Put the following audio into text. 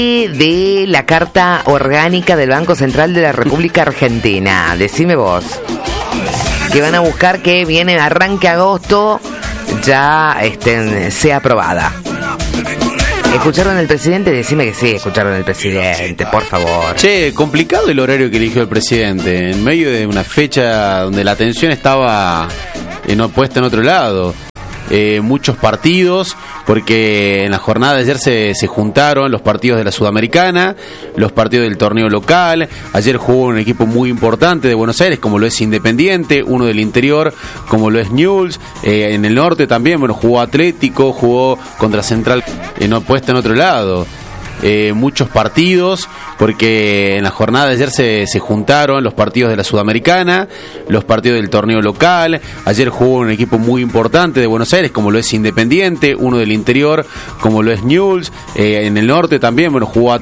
De la Carta Orgánica del Banco Central de la República Argentina. Decime vos. Que van a buscar que viene arranque agosto ya sea aprobada. ¿Escucharon al presidente? Decime que sí, escucharon al presidente, por favor. Che, complicado el horario que eligió el presidente, en medio de una fecha donde la atención estaba puesta en otro lado. Muchos partidos, porque en la jornada de ayer se juntaron los partidos de la Sudamericana, los partidos del torneo local. Ayer jugó un equipo muy importante de Buenos Aires, como lo es Independiente, uno del interior, como lo es Newell's. En el norte también, jugó Atlético, jugó contra Central, puesta en otro lado. Muchos partidos, porque en la jornada de ayer se juntaron los partidos de la Sudamericana, los partidos del torneo local. Ayer jugó un equipo muy importante de Buenos Aires, como lo es Independiente, uno del interior, como lo es Newell's. En el norte también, jugó